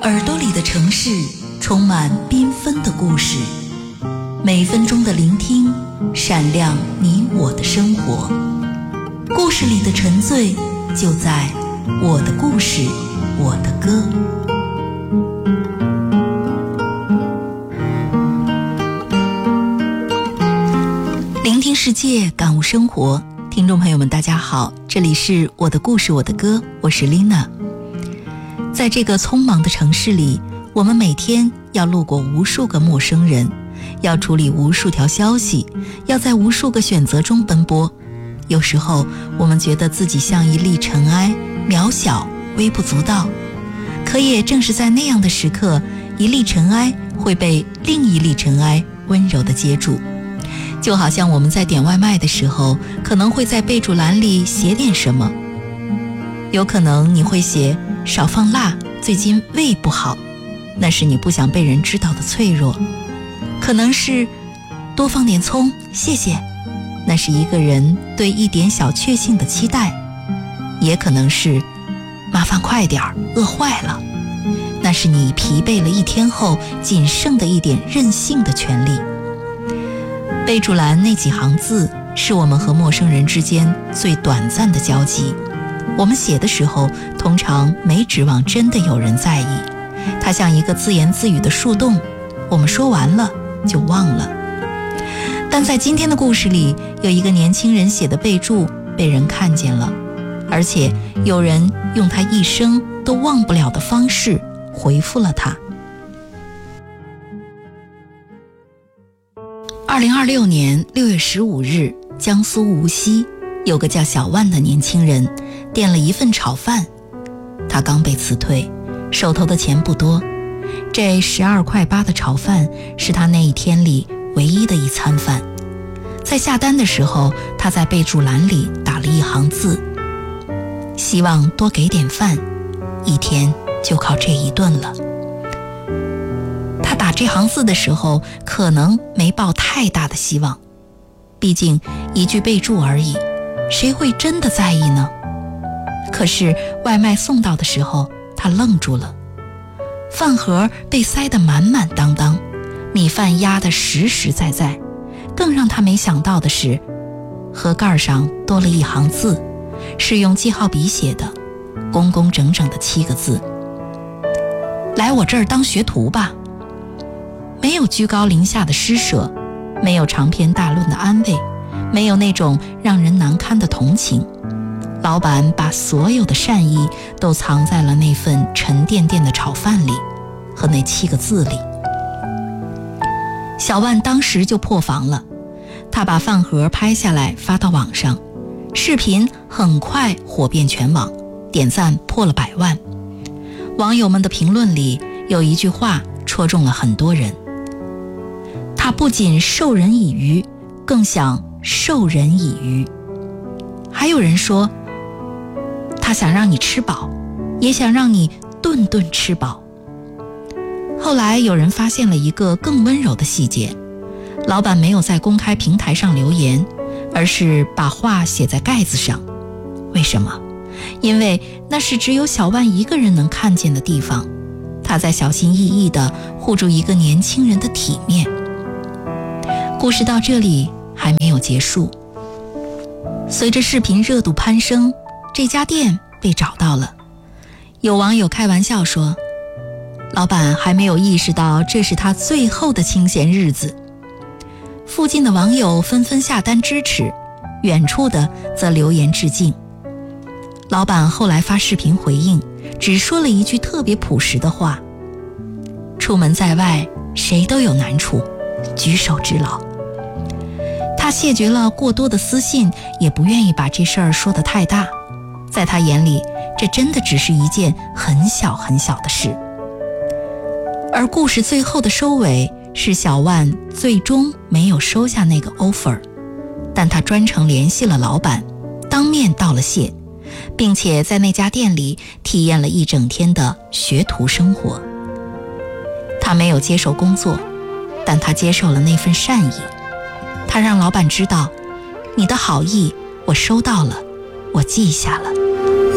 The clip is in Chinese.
耳朵里的城市充满缤纷的故事，每分钟的聆听闪亮你我的生活。故事里的沉醉就在我的故事，我的歌。聆听世界，感悟生活。听众朋友们大家好，这里是我的故事，我的歌，我是 Lina。 在这个匆忙的城市里，我们每天要路过无数个陌生人，要处理无数条消息，要在无数个选择中奔波。有时候我们觉得自己像一粒尘埃，渺小，微不足道。可也正是在那样的时刻，一粒尘埃会被另一粒尘埃温柔地接住。就好像我们在点外卖的时候，可能会在备注栏里写点什么，有可能你会写少放辣，最近胃不好，那是你不想被人知道的脆弱。可能是多放点葱，谢谢，那是一个人对一点小确幸的期待。也可能是麻烦快点，饿坏了，那是你疲惫了一天后仅剩的一点任性的权利。备注栏那几行字是我们和陌生人之间最短暂的交集，我们写的时候通常没指望真的有人在意，它像一个自言自语的树洞，我们说完了就忘了。但在今天的故事里，有一个年轻人写的备注被人看见了，而且有人用他一生都忘不了的方式回复了他。2026年6月15日，江苏无锡有个叫小万的年轻人点了一份炒饭。他刚被辞退，手头的钱不多，这12块8的炒饭是他那一天里唯一的一餐饭。在下单的时候，他在备注栏里打了一行字，希望多给点饭，一天就靠这一顿了。他打这行字的时候可能没抱太大的希望，毕竟一句备注而已，谁会真的在意呢？可是外卖送到的时候，他愣住了。饭盒被塞得满满当当，米饭压得实实在在。更让他没想到的是，盒盖上多了一行字，是用记号笔写的，工工整整的7个字：来我这儿当学徒吧。没有居高临下的施舍，没有长篇大论的安慰，没有那种让人难堪的同情。老板把所有的善意都藏在了那份沉甸甸的炒饭里和那7个字里。小万当时就破防了，他把饭盒拍下来发到网上，视频很快火遍全网，点赞破了100万。网友们的评论里有一句话戳中了很多人：他不仅授人以渔，更想授人以渔。还有人说，他想让你吃饱，也想让你顿顿吃饱。后来有人发现了一个更温柔的细节，老板没有在公开平台上留言，而是把话写在盖子上。为什么？因为那是只有小万一个人能看见的地方，他在小心翼翼地护住一个年轻人的体面。故事到这里还没有结束，随着视频热度攀升，这家店被找到了。有网友开玩笑说，老板还没有意识到这是他最后的清闲日子。附近的网友纷纷下单支持，远处的则留言致敬。老板后来发视频回应，只说了一句特别朴实的话：出门在外，谁都有难处，举手之劳。他谢绝了过多的私信，也不愿意把这事儿说得太大。在他眼里，这真的只是一件很小很小的事。而故事最后的收尾是小万最终没有收下那个 offer， 但他专程联系了老板，当面道了谢，并且在那家店里体验了一整天的学徒生活。他没有接受工作，但他接受了那份善意。他让老板知道，你的好意我收到了，我记下了。